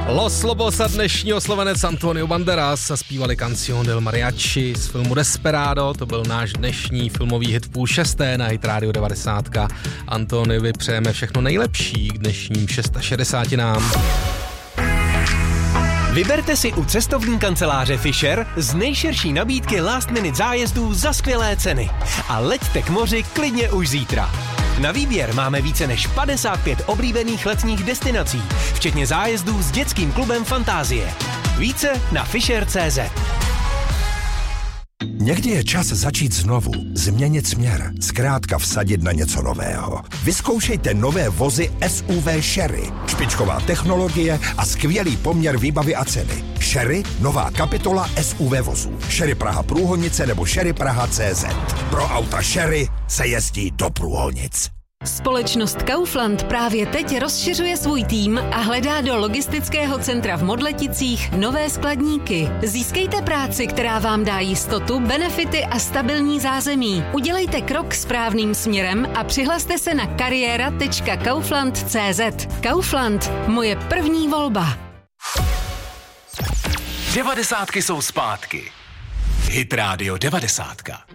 Los Lobos a dnešní oslovenec Antonio Banderas zpívali Canción del Mariachi z filmu Desperado, to byl náš dnešní filmový hit v 5:30 na Hit Radio 90. Antoniovi přejeme všechno nejlepší k dnešním 660. Vyberte si u cestovní kanceláře Fisher z nejširší nabídky last minute zájezdů za skvělé ceny. A leďte k moři klidně už zítra. Na výběr máme více než 55 oblíbených letních destinací, včetně zájezdů s dětským klubem Fantázie. Více na fisher.cz. Někdy je čas začít znovu, změnit směr, zkrátka vsadit na něco nového. Vyzkoušejte nové vozy SUV Sherry. Špičková technologie a skvělý poměr výbavy a ceny. Sherry, nová kapitola SUV vozů. Sherry Praha Průhonice nebo Sherry Praha CZ. Pro auta Sherry se jezdí do průhonic. Společnost Kaufland právě teď rozšiřuje svůj tým a hledá do logistického centra v Modleticích nové skladníky. Získejte práci, která vám dá jistotu, benefity a stabilní zázemí. Udělejte krok správným směrem a přihlaste se na kariéra.kaufland.cz. Kaufland, moje první volba. 90 jsou zpátky. Hit Radio 90.